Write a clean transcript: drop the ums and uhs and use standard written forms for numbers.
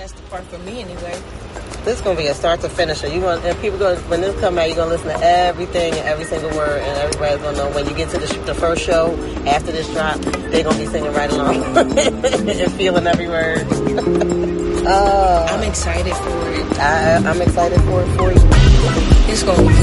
That's the part for me anyway. This is gonna be a start to finish. And people gonna, when this come out, you're gonna listen to everything and every single word, and everybody's gonna know when you get to the first show after this drop, they're gonna be singing right along and feeling every word. I'm excited for it. I'm excited for it for you. It's gonna be good.